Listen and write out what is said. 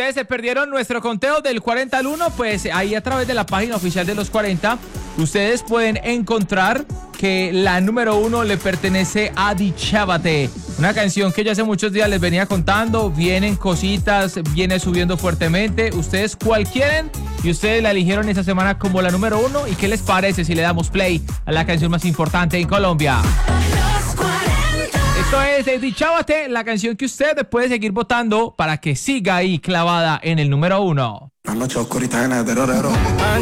ustedes se perdieron nuestro conteo del 40 al 1, pues ahí a través de la página oficial de los 40, ustedes pueden encontrar que la número 1 le pertenece a Dichábate. Una canción que yo hace muchos días les venía contando. Vienen cositas, viene subiendo fuertemente. Ustedes cuál quieren y ustedes la eligieron esta semana como la número 1. ¿Y qué les parece si le damos play a la canción más importante en Colombia? Esto es de Dichábate, la canción que usted puede seguir votando para que siga ahí clavada en el número 1. Anoche oscurita en el terror.